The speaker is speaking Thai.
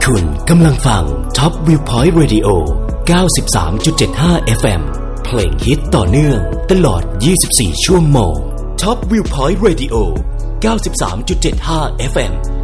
คุณกำลังฟัง Top Viewpoint Radio 93.75 FM เพลงฮิตต่อเนื่องตลอด24ชั่วโมง Top Viewpoint Radio 93.75 FM